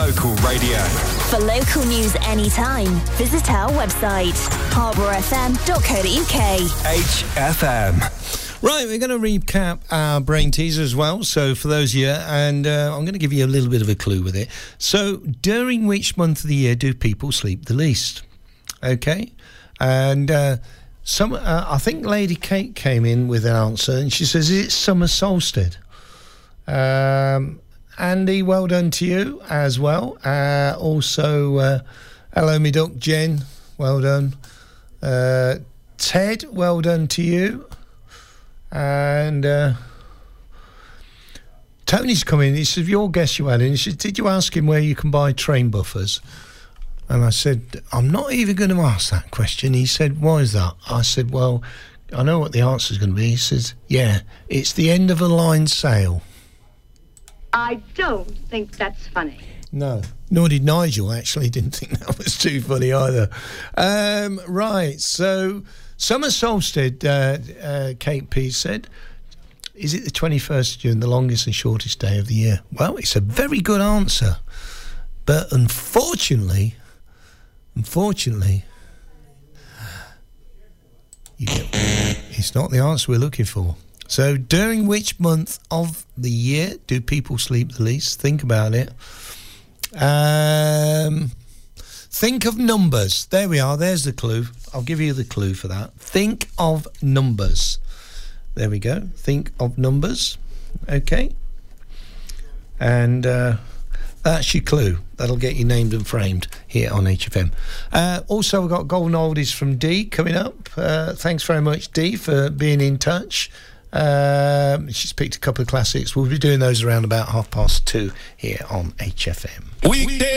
local radio. For local news anytime, visit our website, harbourfm.co.uk. HFM. Right, we're going to recap our brain teaser as well. So for those of you, and I'm going to give you a little bit of a clue with it. So during which month of the year do people sleep the least? Okay, and I think Lady Kate came in with an answer, and she says, is it summer solstice? Andy, well done to you as well. Also, hello, me duck, Jen, well done. Ted, well done to you. And Tony's come in. He said, your guess you had in. He said, did you ask him where you can buy train buffers? And I said, I'm not even going to ask that question. He said, why is that? I said, well, I know what the answer is going to be. He says, yeah, it's the end of a line sale. I don't think that's funny. No, nor did Nigel, actually. Didn't think that was too funny either. Right, so summer solstice, Kate P said, is it the 21st of June, the longest and shortest day of the year? Well, it's a very good answer. But unfortunately, it's not the answer we're looking for. So during which month of the year do people sleep the least? Think about it. Think of numbers. There we are. There's the clue. I'll give you the clue for that. Think of numbers. There we go. Think of numbers. Okay. And that's your clue. That'll get you named and framed here on HFM. Also, we've got Golden Oldies from Dee coming up. Thanks very much, Dee, for being in touch. She's picked a couple of classics. We'll be doing those around about 2:30 here on HFM. Weekday.